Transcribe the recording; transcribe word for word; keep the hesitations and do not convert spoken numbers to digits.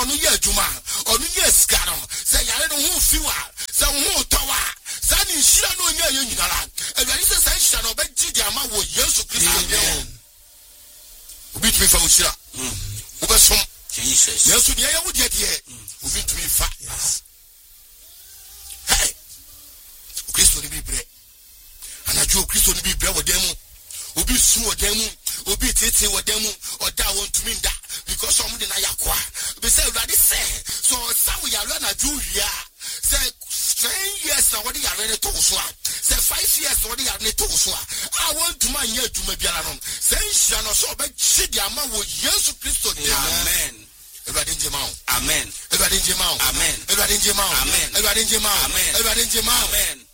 onu ye juma onu ye skaro say yare no hu fiwa say hu towa say ni shira no nya ye nyinara ewari say say shira no be gidi ama wo Yesu Kristo ye obi tumi fa ushira obe som Jesus Yesu de ye wo de de obi tumi fa hey Kristo ni bibre anajo Kristo ni bibre wo dem obi su wo dem obi tete wo dem oda won tumi nda because some de na yakwa be say ready say so some we are na do here say ten years na what you are ready to so say five years what you are ready to so I want to man here to me biara no say nsia no so be chidi ama wo Yesu Kristo de amen everybody njema amen everybody njema amen everybody njema amen everybody njema amen everybody njema amen